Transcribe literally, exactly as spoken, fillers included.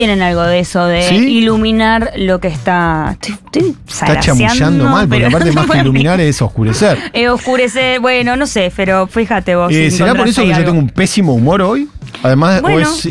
tienen algo de eso, de ¿Sí? iluminar lo que está... Estoy, estoy Está chamullando mal, porque pero- aparte más que iluminar es oscurecer. Eh, oscurecer, bueno, no sé, pero fíjate vos. Eh, si ¿Será por encontrás eso ahí que yo algo. tengo un pésimo humor hoy? Además, Bueno. o es